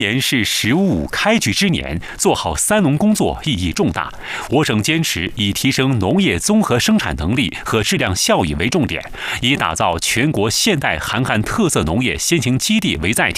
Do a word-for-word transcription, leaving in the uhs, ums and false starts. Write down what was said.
年是“十五”开局之年，做好三农工作意义重大。我省坚持以提升农业综合生产能力和质量效益为重点，以打造全国现代韩汉特色农业先行基地为载体。